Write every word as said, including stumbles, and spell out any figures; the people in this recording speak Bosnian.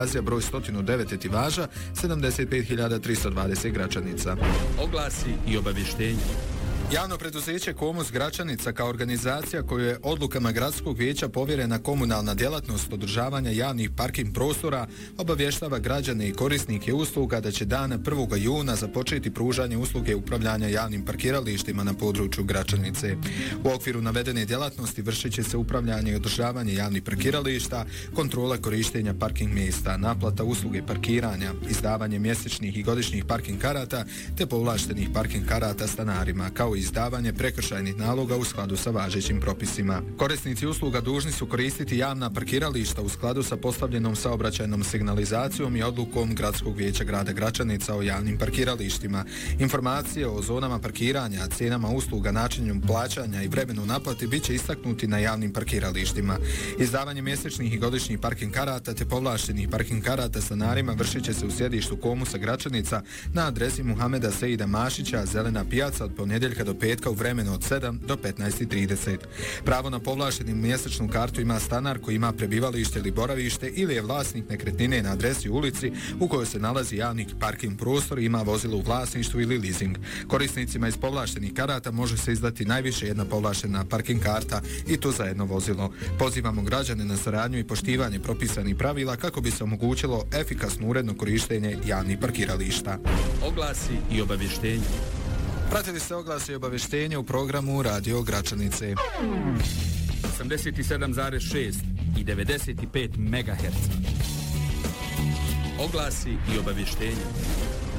Azija broj sto devet etivaža, sedamdeset pet hiljada tristo dvadeset Gračanica. Oglasi i obavještenja. Javno preduzeće Komus Gračanica kao organizacija koju je odlukama gradskog vijeća povjerena komunalna djelatnost održavanja javnih parking prostora obavještava građane i korisnike usluga da će dana prvog juna započeti pružanje usluge upravljanja javnim parkiralištima na području Gračanice. U okviru navedene djelatnosti vršit će se upravljanje i održavanje javnih parkirališta, kontrola korištenja parking mjesta, naplata usluge parkiranja, izdavanje mjesečnih i godišnjih parking karata te povlaštenih parking karata stanarima, kao i izdavanje prekršajnih naloga u skladu sa važećim propisima. Korisnici usluga dužni su koristiti javna parkirališta u skladu sa postavljenom saobraćajnom signalizacijom i odlukom Gradskog vijeća grada Gračanica o javnim parkiralištima. Informacije o zonama parkiranja, cijenama usluga, načinu plaćanja i vremenu naplati bit će istaknuti na javnim parkiralištima. Izdavanje mjesečnih i godišnjih parking karata te povlaštenih parking karata stanarima vršit će se u sjedištu Komusa Gračanica na adresi Muhameda Seida Mašića, Zelena pijaca od ponedjeljka do petka u vremenu od sedam do petnaest i trideset. Pravo na povlaštenu mjesečnu kartu ima stanar koji ima prebivalište ili boravište ili je vlasnik nekretnine na adresi u ulici u kojoj se nalazi javni parking prostor i ima vozilo u vlasništvu ili leasing. Korisnicima iz povlaštenih karata može se izdati najviše jedna povlaštena parking karta i to za jedno vozilo. Pozivamo građane na saradnju i poštivanje propisanih pravila kako bi se omogućilo efikasno uredno korištenje javnih parkirališta. Oglasi i obavještenja. Pratili ste oglase i obavještenje u programu Radio Gračanice. osamdeset sedam zarez šest i devedeset pet megaherca. Oglasi i obavještenja.